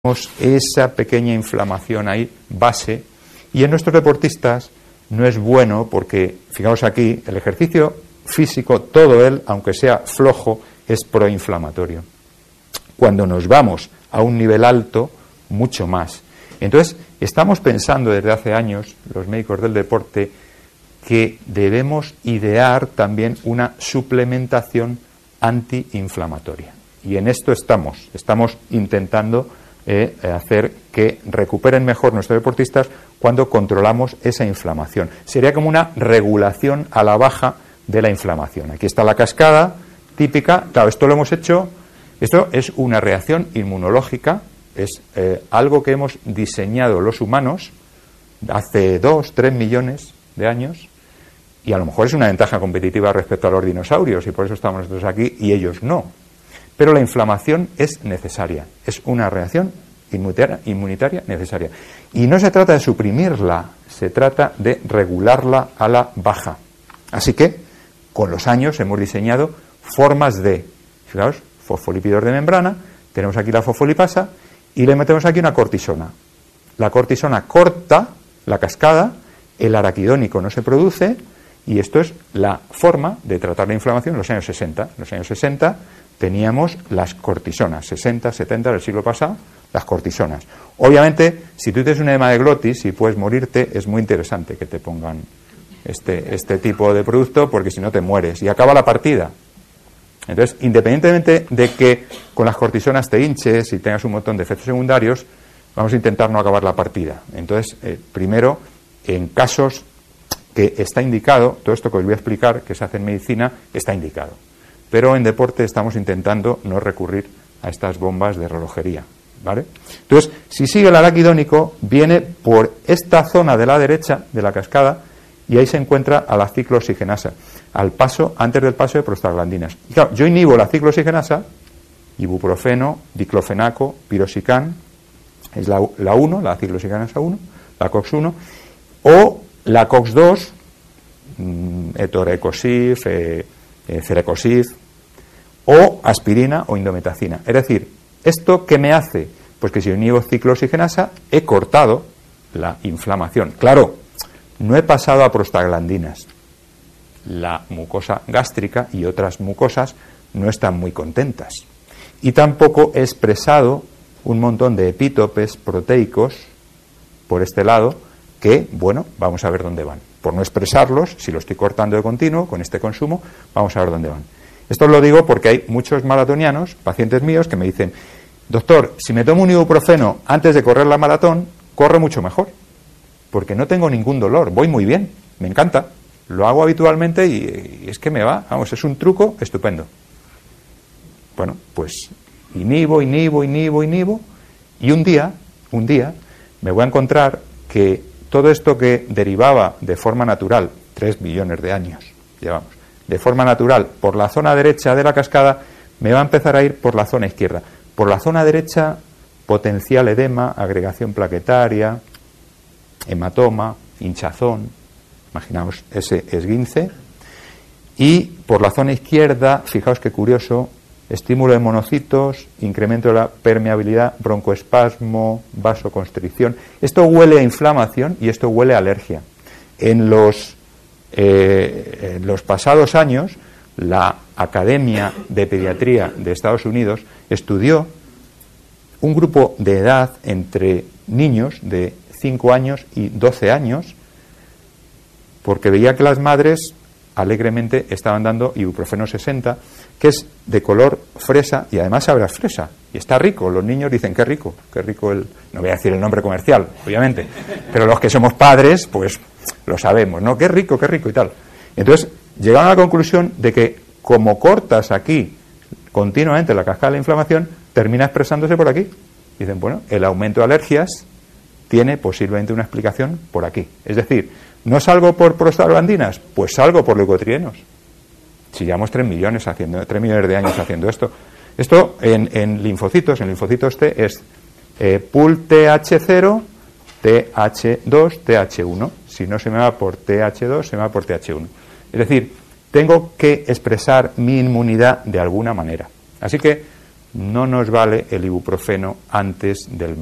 esa pequeña inflamación ahí, base, y en nuestros deportistas no es bueno porque, fijaos aquí, el ejercicio físico, todo él, aunque sea flojo, es proinflamatorio. Cuando nos vamos a un nivel alto, mucho más. Entonces, estamos pensando desde hace años, los médicos del deporte, que debemos idear también una suplementación antiinflamatoria. Y en esto estamos intentando hacer que recuperen mejor nuestros deportistas cuando controlamos esa inflamación. Sería como una regulación a la baja de la inflamación. Aquí está la cascada típica. Claro, esto lo hemos hecho, esto es una reacción inmunológica, es algo que hemos diseñado los humanos hace 2, 3 millones de años, y a lo mejor es una ventaja competitiva respecto a los dinosaurios, y por eso estamos nosotros aquí y ellos no. Pero la inflamación es necesaria, es una reacción inmunitaria necesaria. Y no se trata de suprimirla, se trata de regularla a la baja. Así que, con los años, hemos diseñado formas de, fijaos, fosfolípidos de membrana, tenemos aquí la fosfolipasa, y le metemos aquí una cortisona. La cortisona corta la cascada, el araquidónico no se produce, y esto es la forma de tratar la inflamación en los años 60. En los años 60 teníamos las cortisonas, 60, 70 del siglo pasado, las cortisonas. Obviamente, si tú tienes un edema de glotis y puedes morirte, es muy interesante que te pongan este tipo de producto, porque si no te mueres y acaba la partida. Entonces, independientemente de que con las cortisonas te hinches y tengas un montón de efectos secundarios, vamos a intentar no acabar la partida. Entonces, primero, en casos que está indicado, todo esto que os voy a explicar, que se hace en medicina, está indicado. Pero en deporte estamos intentando no recurrir a estas bombas de relojería, ¿vale? Entonces, si sigue el araquidónico, viene por esta zona de la derecha de la cascada y ahí se encuentra a la ciclooxigenasa, antes del paso de prostaglandinas. Y claro, yo inhibo la ciclooxigenasa, ibuprofeno, diclofenaco, piroxicam, es la 1, la ciclooxigenasa 1, la COX-1, o la COX-2, etorecosif, cerecosif, o aspirina o indometacina. Es decir, ¿esto qué me hace? Pues que si yo inhibo ciclooxigenasa, he cortado la inflamación. Claro, no he pasado a prostaglandinas. La mucosa gástrica y otras mucosas no están muy contentas. Y tampoco he expresado un montón de epítopes proteicos por este lado que, bueno, vamos a ver dónde van. Por no expresarlos, si lo estoy cortando de continuo con este consumo, vamos a ver dónde van. Esto lo digo porque hay muchos maratonianos, pacientes míos, que me dicen: doctor, si me tomo un ibuprofeno antes de correr la maratón, corro mucho mejor, porque no tengo ningún dolor, voy muy bien, me encanta, lo hago habitualmente y es que me va, vamos, es un truco estupendo. Bueno, pues inhibo, y un día me voy a encontrar que todo esto que derivaba de forma natural, 3 millones de años llevamos, de forma natural por la zona derecha de la cascada, me va a empezar a ir por la zona izquierda. Por la zona derecha, potencial edema, agregación plaquetaria, hematoma, hinchazón, imaginaos ese esguince. Y por la zona izquierda, fijaos qué curioso, estímulo de monocitos, incremento de la permeabilidad, broncoespasmo, vasoconstricción. Esto huele a inflamación y esto huele a alergia. En los pasados años, la Academia de Pediatría de Estados Unidos estudió un grupo de edad entre niños de 5 años y 12 años, porque veía que las madres alegremente estaban dando ibuprofeno 60, que es de color fresa y además sabe a fresa y está rico. Los niños dicen qué rico no voy a decir el nombre comercial, obviamente, pero los que somos padres pues lo sabemos, ¿no? Qué rico y tal. Entonces llegaron a la conclusión de que como cortas aquí continuamente la cascada de la inflamación, termina expresándose por aquí. Dicen, bueno, el aumento de alergias tiene posiblemente una explicación por aquí. Es decir, ¿no salgo por prostaglandinas? Pues salgo por leucotrienos. Si llevamos 3 millones de años haciendo esto. Esto en linfocitos T es pool TH0, TH2, TH1. Si no se me va por TH2, se me va por TH1. Es decir, tengo que expresar mi inmunidad de alguna manera. Así que no nos vale el ibuprofeno antes del